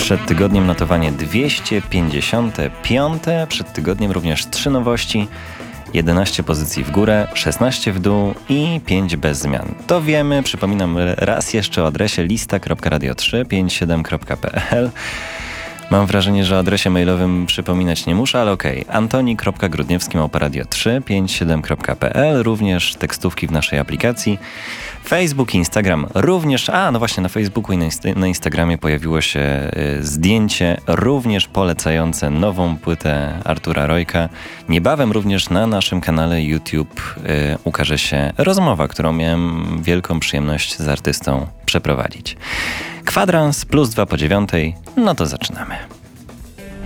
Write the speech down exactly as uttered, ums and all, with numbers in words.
Przed tygodniem notowanie dwieście pięćdziesiąte piąte, przed tygodniem również trzy nowości, jedenaście pozycji w górę, szesnaście w dół i pięć bez zmian. To wiemy, przypominam raz jeszcze o adresie lista kropka radio trzy pięć siedem kropka p l. Mam wrażenie, że o adresie mailowym przypominać nie muszę, ale okej. Okay. antoni kropka grudniewski małpa radio trzy pięć siedem kropka p l, również tekstówki w naszej aplikacji. Facebook i Instagram również, a no właśnie na Facebooku i na, inst- na Instagramie pojawiło się y, zdjęcie również polecające nową płytę Artura Rojka. Niebawem również na naszym kanale YouTube y, ukaże się rozmowa, którą miałem wielką przyjemność z artystą przeprowadzić. Kwadrans plus dwa po dziewiątej, no to zaczynamy.